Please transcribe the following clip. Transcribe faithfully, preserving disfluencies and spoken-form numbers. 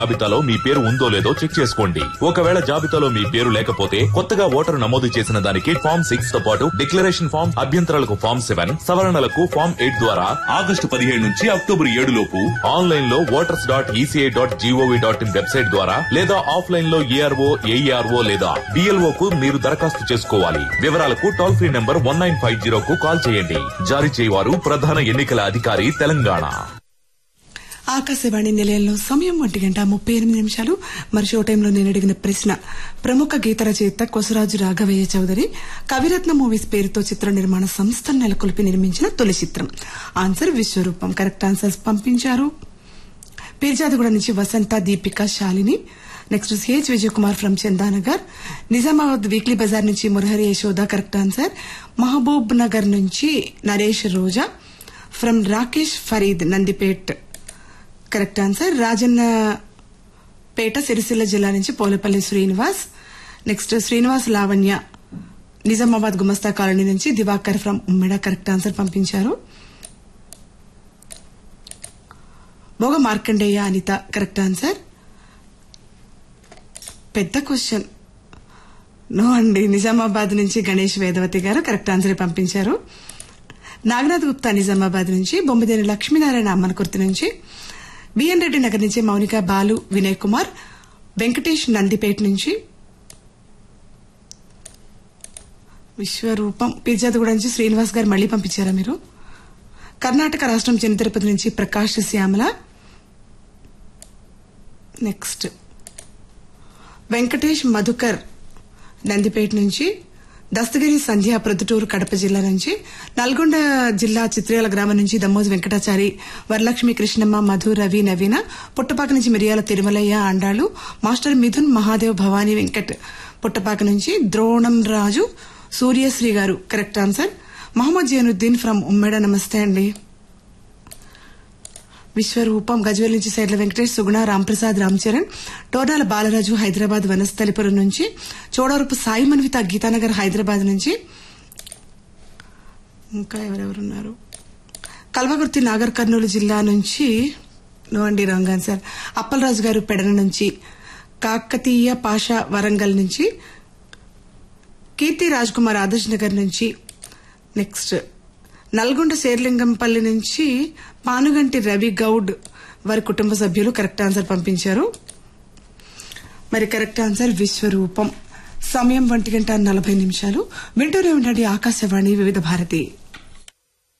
జాబితాలో మీ పేరు ఉందో లేదో చెక్ చేసుకోండి. ఒకవేళ జాబితాలో మీ పేరు లేకపోతే కొత్తగా ఓటరు నమోదు చేసిన దానికి ఫామ్ సిక్స్ తో పాటు డిక్లరేషన్ ఫామ్, అభ్యంతరాలకు ఫామ్ సెవెన్, సవరణలకు ఫామ్ ఎయిట్ ద్వారా ఆగస్టు పదిహేడు నుంచి అక్టోబర్ ఏడు లోపు ఆన్లైన్ లో voters dot ECI dot GOV dot in website ద్వారా లేదా ఆఫ్లైన్ లో ఏఆర్ఓ, ఏఈఆర్ఓ లేదా బిఎల్ఓ కు మీరు దరఖాస్తు చేసుకోవాలి. వివరాలకు toll free number one nine five zero కు కాల్ చేయండి. జారీ చేయవారు ప్రధాన ఎన్నికల అధికారి, తెలంగాణ. ఆకాశవాణి నిలయంలో సమయం ఒంటి గంట ముప్పై ఎనిమిది నిమిషాలు. మరి షో టైంలో నేను అడిగిన ప్రశ్న, ప్రముఖ గీత రచయిత కొసరాజు రాఘవయ్య చౌదరి కవిరత్న మూవీస్ పేరుతో చిత్ర నిర్మాణ సంస్థను నెలకొల్పి నిర్మించిన తొలి చిత్రం. ఆన్సర్ విశ్వరూపం. కరెక్ట్ ఆన్సర్స్ పంపించారు. పీర్జాదిగూడ నుంచి వసంత, Deepika, Shalini. Next CH Vijay Kumar from Chandanagar. Nizamabad weekly Bazar నుంచి మురహరి యశోద. Correct answer. మహబూబ్ నగర్ నుంచి నరేష్ రోజా from Rakesh Farid, Nandipet. Correct answer. Rajanna పేట, సిరిసిల్ల జిల్లా నుంచి పోలేపల్లి శ్రీనివాస్. నెక్స్ట్ శ్రీనివాస్ లావణ్య నిజామాబాద్ గుమస్తా కాలనీ నుంచి Diwakar from Ummeda. Correct answer పంపించారు. భోగ మార్కండేయ అనిత. Correct answer. పెద్ద క్వశ్చన్ నో అండి. నిజామాబాద్ నుంచి గణేష్ వేదవతి గారు కరెక్ట్ ఆన్సర్ పంపించారు. నాగనాథ్ గుప్తా నిజామాబాద్ నుంచి, బొమ్మిదేని లక్ష్మీనారాయణ అమ్మనకుర్తి నుంచి, బిఎన్ రెడ్డి నగర్ నుంచి మౌనిక, బాలు, వినయ్ కుమార్, వెంకటేష్ నందిపేట నుంచి, విశ్వరూపం పిర్జాదిగూడ నుంచి శ్రీనివాస్ గారు మళ్లీ పంపించారా మీరు? కర్ణాటక రాష్ట్రం చిన్న తిరుపతి నుంచి ప్రకాష్, శ్యామల. నెక్స్ట్ వెంకటేష్, మధుకర్ నందిపేట నుంచి, దస్తగిరి సంధ్య ప్రొద్దుటూరు కడప జిల్లా నుంచి, నల్గొండ జిల్లా చిత్రేల గ్రామం నుంచి దమ్మోజు వెంకటాచారి, వరలక్ష్మి, కృష్ణమ్మ, మధు, రవి, నవీన, పుట్టపాక నుంచి మిరియాల తిరుమలయ్య, ఆండాలు, మాస్టర్ మిథున్, మహాదేవ్, భవానీ వెంకట్ పుట్టపాక నుంచి, ద్రోణం రాజు, సూర్యశ్రీ గారు. Correct answer. Mohammed Zainuddin from Ummeda. నమస్తే అండి. విశ్వరూపం గజ్వేల్ నుంచి సైడ్ల వెంకటేష్, సుగుణ, రాంప్రసాద్, రామ్చరణ్, టోర్నాల బాలరాజు హైదరాబాద్ వనస్థలిపురం నుంచి, చోడవరపు సాయి మన్విత గీతానగర్ హైదరాబాద్ నుంచి. ఇంకా ఎవరెవరున్నారు? కల్వకుర్తి నాగర్ కర్నూలు జిల్లా నుంచి నో అండి, రాంగ్ ఆన్సర్. అప్పలరాజు గారు పెడన నుంచి, కాకతీయ పాషా వరంగల్ నుంచి, కీర్తి రాజ్ కుమార్ ఆదర్శ్ నగర్ నుంచి. నెక్స్ట్ నల్గొండ శేర్లింగంపల్లి నుంచి పానుగంటి రవి గౌడ్ వారి కుటుంబ సభ్యులు కరెక్ట్ ఆన్సర్ పంపించారు. మరి కరెక్ట్ ఆన్సర్ విశ్వరూపం. సమయం ఒంటి గంట నలభై నిమిషాలు. వింటూనే ఉండండి ఆకాశవాణి వివిధ భారతి.